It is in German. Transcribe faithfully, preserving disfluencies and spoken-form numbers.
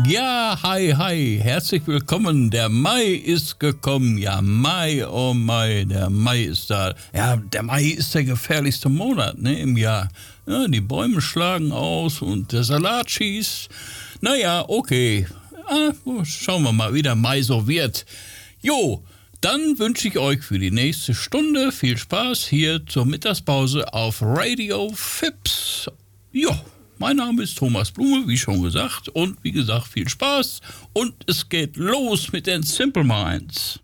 Ja, hi, hi, herzlich willkommen. Der Mai ist gekommen. Ja, Mai, oh Mai, der Mai ist da. Ja, der Mai ist der gefährlichste Monat, ne, im Jahr. Ja, die Bäume schlagen aus und der Salat schießt. Naja, okay. Ah, schauen wir mal, wie der Mai so wird. Jo, dann wünsche ich euch für die nächste Stunde viel Spaß hier zur Mittagspause auf Radio Fips. Jo. Mein Name ist Thomas Blume, wie schon gesagt, und wie gesagt, viel Spaß und es geht los mit den Simple Minds.